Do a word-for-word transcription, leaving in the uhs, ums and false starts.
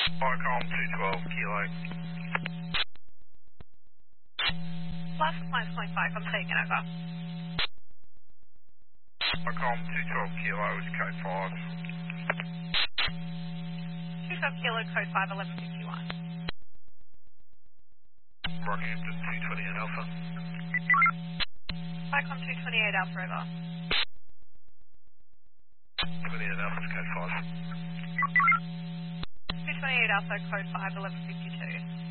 Viacom two twelve Kilo. Last appliance calling five, I'm taking over. Viacom two twelve Kilo is code five. two twelve Kilo, code five, eleven fifty-one. Rockhampton two twenty-eight Alpha. Viacom two twenty-eight Alpha, over. twenty-eight Alpha is code five. two twenty-eight Alpha, code five, eleven fifty-one.